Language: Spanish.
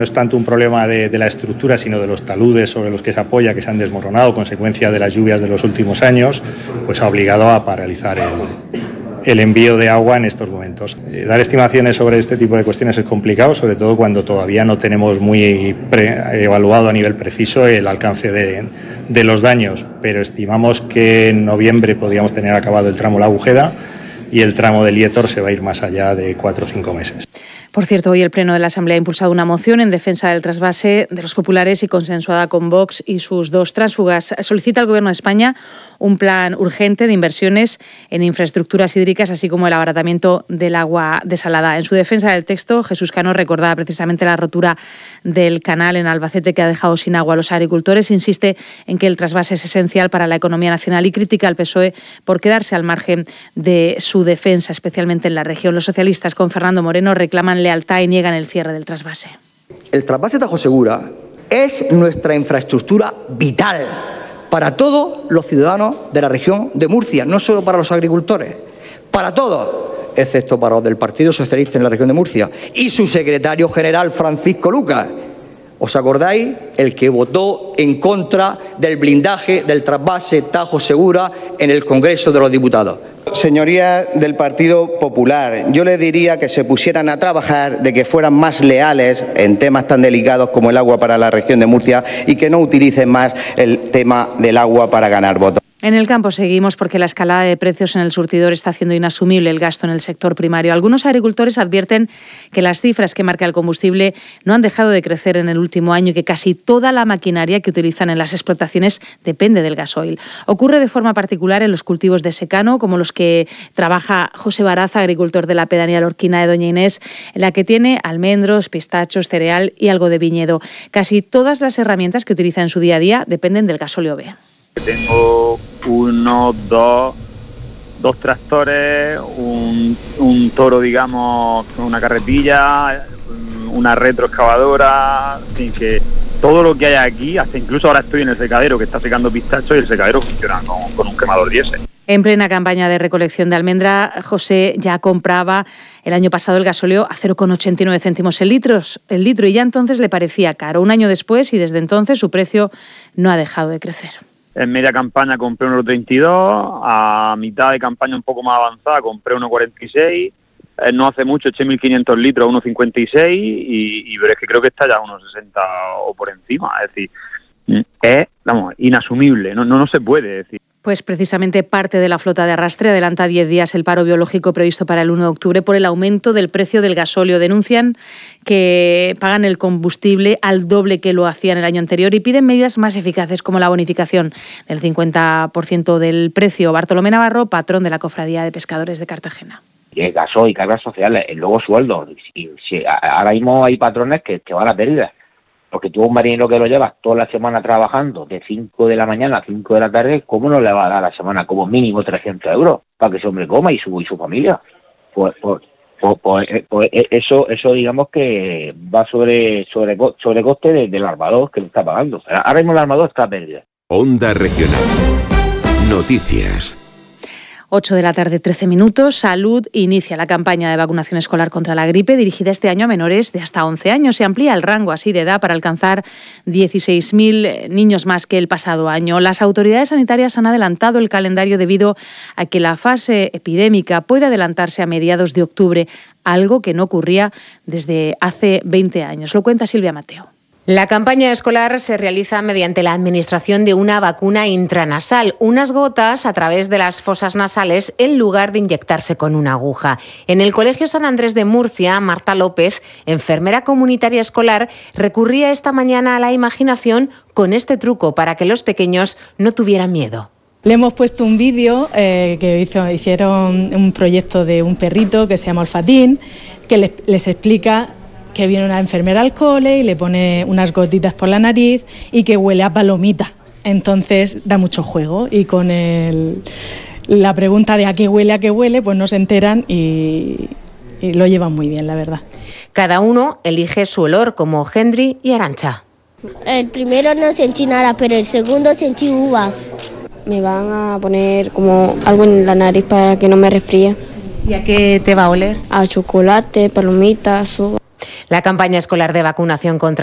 No es tanto un problema de la estructura, sino de los taludes sobre los que se apoya, que se han desmoronado, consecuencia de las lluvias de los últimos años, pues ha obligado a paralizar el envío de agua en estos momentos. Dar estimaciones sobre este tipo de cuestiones es complicado, sobre todo cuando todavía no tenemos muy evaluado a nivel preciso el alcance de los daños, pero estimamos que en noviembre podríamos tener acabado el tramo La Agujeda y el tramo del Lietor se va a ir más allá de 4 o 5 meses. Por cierto, hoy el Pleno de la Asamblea ha impulsado una moción en defensa del trasvase de los populares y consensuada con Vox y sus dos tránsfugas. Solicita al Gobierno de España un plan urgente de inversiones en infraestructuras hídricas, así como el abaratamiento del agua desalada. En su defensa del texto, Jesús Cano recordaba precisamente la rotura del canal en Albacete que ha dejado sin agua a los agricultores. Insiste en que el trasvase es esencial para la economía nacional y critica al PSOE por quedarse al margen de su defensa, especialmente en la región. Los socialistas, con Fernando Moreno, reclaman lealtad y niegan el cierre del trasvase. El trasvase Tajo Segura es nuestra infraestructura vital para todos los ciudadanos de la región de Murcia, no solo para los agricultores, para todos, excepto para los del Partido Socialista en la región de Murcia y su secretario general Francisco Lucas. ¿Os acordáis? El que votó en contra del blindaje del trasvase Tajo Segura en el Congreso de los Diputados. Señorías del Partido Popular, yo les diría que se pusieran a trabajar, de que fueran más leales en temas tan delicados como el agua para la región de Murcia y que no utilicen más el tema del agua para ganar votos. En el campo seguimos porque la escalada de precios en el surtidor está haciendo inasumible el gasto en el sector primario. Algunos agricultores advierten que las cifras que marca el combustible no han dejado de crecer en el último año y que casi toda la maquinaria que utilizan en las explotaciones depende del gasoil. Ocurre de forma particular en los cultivos de secano, como los que trabaja José Baraza, agricultor de la pedanía lorquina de Doña Inés, en la que tiene almendros, pistachos, cereal y algo de viñedo. Casi todas las herramientas que utiliza en su día a día dependen del gasóleo B. Tengo dos tractores, un toro, digamos, con una carretilla, una retroexcavadora, en fin, que todo lo que hay aquí, hasta incluso ahora estoy en el secadero que está secando pistachos y el secadero funciona con un quemador diésel. En plena campaña de recolección de almendra, José ya compraba el año pasado el gasóleo a 0,89 céntimos el litro y ya entonces le parecía caro. Un año después y desde entonces su precio no ha dejado de crecer. En media campaña compré 1,32, a mitad de campaña un poco más avanzada compré 1,46, no hace mucho eché 1.500 litros a 1,56 pero es que creo que está ya a 1,60 o por encima, es decir, es inasumible, no se puede decir. Pues precisamente parte de la flota de arrastre adelanta 10 días el paro biológico previsto para el 1 de octubre por el aumento del precio del gasóleo. Denuncian que pagan el combustible al doble que lo hacían el año anterior y piden medidas más eficaces como la bonificación del 50% del precio. Bartolomé Navarro, patrón de la Cofradía de Pescadores de Cartagena. Gasoil, cargas sociales, luego sueldos. Ahora mismo hay patrones que van a pérdida. Porque tú un marinero que lo llevas toda la semana trabajando de 5 de la mañana a 5 de la tarde, ¿cómo no le va a dar a la semana como mínimo 300 euros para que ese hombre coma y su familia? Pues eso digamos que va sobre coste del armador que lo está pagando. Ahora mismo el armador está a pérdida. Onda Regional. Noticias. 8 de la tarde, 13 minutos. Salud inicia la campaña de vacunación escolar contra la gripe dirigida este año a menores de hasta 11 años. Se amplía el rango así de edad para alcanzar 16.000 niños más que el pasado año. Las autoridades sanitarias han adelantado el calendario debido a que la fase epidémica puede adelantarse a mediados de octubre, algo que no ocurría desde hace 20 años. Lo cuenta Silvia Mateo. La campaña escolar se realiza mediante la administración de una vacuna intranasal, unas gotas a través de las fosas nasales en lugar de inyectarse con una aguja. En el Colegio San Andrés de Murcia, Marta López, enfermera comunitaria escolar, recurría esta mañana a la imaginación con este truco para que los pequeños no tuvieran miedo. Le hemos puesto un vídeo que hicieron un proyecto de un perrito que se llama Olfatín, que les explica que viene una enfermera al cole y le pone unas gotitas por la nariz y que huele a palomita. Entonces da mucho juego y con la pregunta de a qué huele, pues no se enteran y lo llevan muy bien, la verdad. Cada uno elige su olor, como Gendry y Arantxa. El primero no sentí nada, pero el segundo sentí uvas. Me van a poner como algo en la nariz para que no me resfríe. ¿Y a qué te va a oler? A chocolate, palomitas, uvas. La campaña escolar de vacunación contra